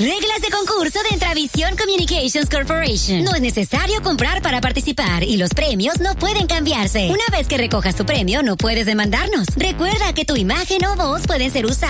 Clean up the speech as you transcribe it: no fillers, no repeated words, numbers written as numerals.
Reglas de concurso de Entravisión Communications Corporation. No es necesario comprar para participar y los premios no pueden cambiarse. Una vez que recojas tu premio, no puedes demandarnos. Recuerda que tu imagen o voz pueden ser usadas